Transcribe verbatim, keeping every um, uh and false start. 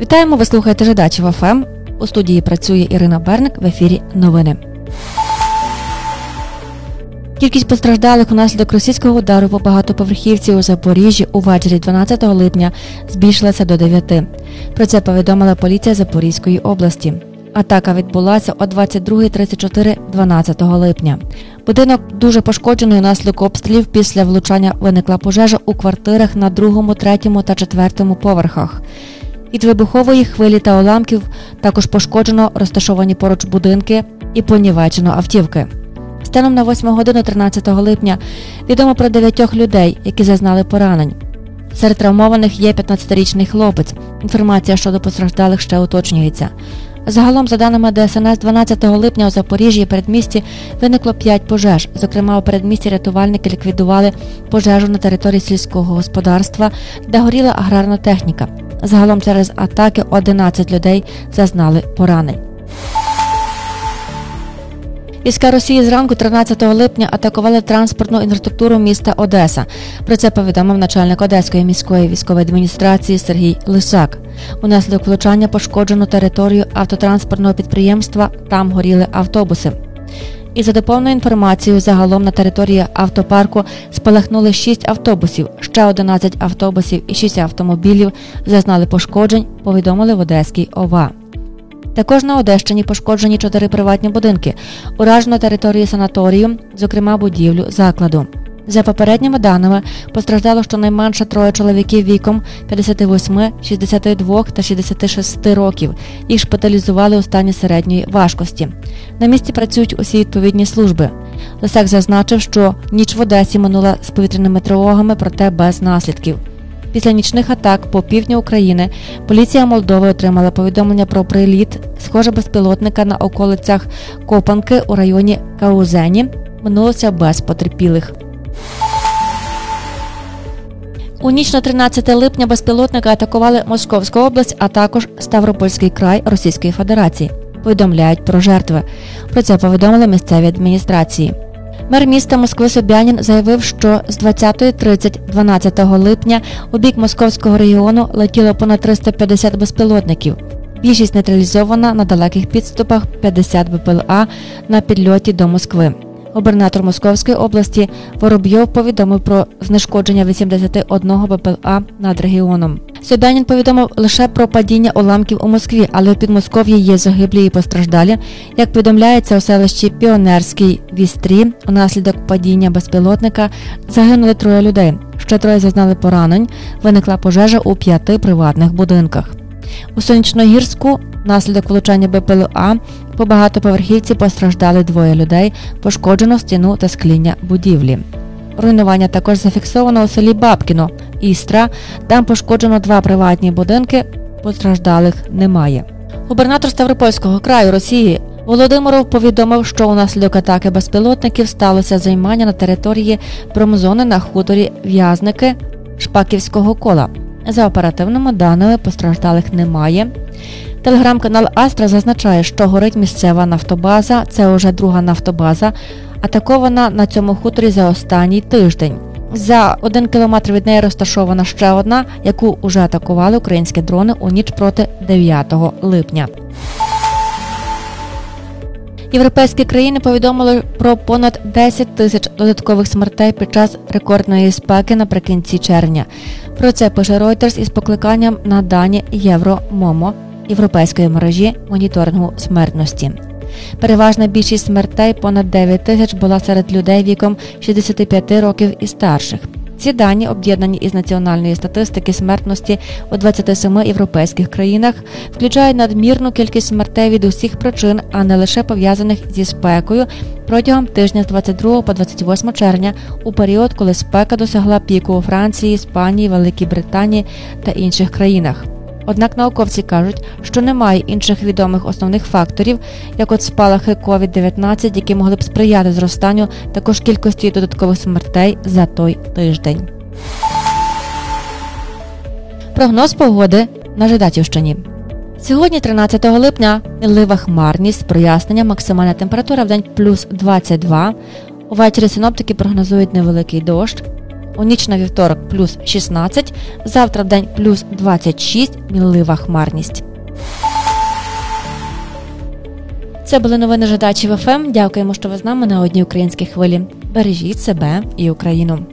Вітаємо, ви слухаєте Жидачів еф ем. У студії працює Ірина Берник, в ефірі новини. Кількість постраждалих унаслідок російського удару по багатоповерхівці у Запоріжжі увечері дванадцятого липня збільшилася до дев'яти. Про це повідомила поліція Запорізької області. Атака відбулася о двадцять друга тридцять чотири дванадцятого липня. Будинок дуже пошкоджений унаслідок обстрілів. Після влучання виникла пожежа у квартирах на другому, третьому та четвертому поверхах. Від вибухової хвилі та уламків також пошкоджено розташовані поруч будинки і понівечено автівки. Станом на восьму годину тринадцятого липня відомо про дев'ятьох людей, які зазнали поранень. Серед травмованих є п'ятнадцятирічний хлопець. Інформація щодо постраждалих ще уточнюється. Загалом, за даними де ес ен ес, дванадцятого липня у Запоріжжі і передмісті виникло п'ять пожеж. Зокрема, у передмісті рятувальники ліквідували пожежу на території сільського господарства, де горіла аграрна техніка. Загалом через атаки одинадцять людей зазнали поранень. Війська Росії зранку тринадцятого липня атакували транспортну інфраструктуру міста Одеса. Про це повідомив начальник Одеської міської військової адміністрації Сергій Лисак. Унаслідок влучання пошкоджено територію автотранспортного підприємства, там горіли автобуси. І за доповненою інформацією, загалом на території автопарку спалахнули шість автобусів, ще одинадцять автобусів і шість автомобілів зазнали пошкоджень, повідомили в Одеській о ва. Також на Одещині пошкоджені чотири приватні будинки, уражено територію санаторію, зокрема будівлю закладу. За попередніми даними, постраждало щонайменше троє чоловіків віком п'ятдесят вісім, шістдесят два та шістдесят шість років. Їх шпиталізували у стані середньої важкості. На місці працюють усі відповідні служби. Лисак зазначив, що ніч в Одесі минула з повітряними тривогами, проте без наслідків. Після нічних атак по півдню України поліція Молдови отримала повідомлення про приліт, схоже, безпілотника на околицях Копанки у районі Каузені. Минулося без потерпілих. У ніч на тринадцяте липня безпілотники атакували Московську область, а також Ставропольський край Російської Федерації. Повідомляють про жертви. Про це повідомили місцеві адміністрації. Мер міста Москви Собянін заявив, що з двадцятої тридцять дванадцятого липня у бік Московського регіону летіло понад триста п'ятдесят безпілотників. Більшість нейтралізована на далеких підступах, п'ятдесят бе пе ел а на підльоті до Москви. Губернатор Московської області Воробйов повідомив про знешкодження вісімдесят один бе пе ел а над регіоном. Собянін повідомив лише про падіння уламків у Москві, але у Підмосков'ї є загиблі і постраждалі. Як повідомляється, у селищі Піонерський в Істрі унаслідок падіння безпілотника загинули троє людей. Ще троє зазнали поранень. Виникла пожежа у п'яти приватних будинках. У Сонячногірську внаслідок влучання бе пе ел а по багатоповерхівці постраждали двоє людей, пошкоджено стіну та скління будівлі. Руйнування також зафіксовано у селі Бабкіно, Істра, там пошкоджено два приватні будинки, постраждалих немає. Губернатор Ставропольського краю Росії Володимиров повідомив, що унаслідок атаки безпілотників сталося займання на території промзони на хуторі В'язники Шпаківського кола. За оперативними даними, постраждалих немає. Телеграм-канал Астра зазначає, що горить місцева нафтобаза, це вже друга нафтобаза, атакована на цьому хуторі за останній тиждень. За один кілометр від неї розташована ще одна, яку уже атакували українські дрони у ніч проти дев'ятого липня. Європейські країни повідомили про понад десять тисяч додаткових смертей під час рекордної спеки наприкінці червня. Про це пише Reuters із покликанням на дані Євромомо, європейської мережі моніторингу смертності. Переважна більшість смертей, понад дев'ять тисяч, була серед людей віком шістдесят п'ять років і старших. Ці дані, об'єднані із національної статистики смертності у двадцяти семи європейських країнах, включають надмірну кількість смертей від усіх причин, а не лише пов'язаних зі спекою, протягом тижня з двадцять другого по двадцять восьме червня, у період, коли спека досягла піку у Франції, Іспанії, Великій Британії та інших країнах. Однак науковці кажуть, що немає інших відомих основних факторів, як от спалахи ковід дев'ятнадцять, які могли б сприяти зростанню також кількості додаткових смертей за той тиждень. Прогноз погоди на Жидачівщині. Сьогодні, тринадцятого липня, мінлива хмарність з проясненням, максимальна температура в день плюс двадцять два. Увечері синоптики прогнозують невеликий дощ. У ніч на вівторок плюс шістнадцять, завтра вдень плюс двадцять шість, мінлива хмарність. Це були новини Жидачів еф ем. Дякуємо, що ви з нами на одній українській хвилі. Бережіть себе і Україну.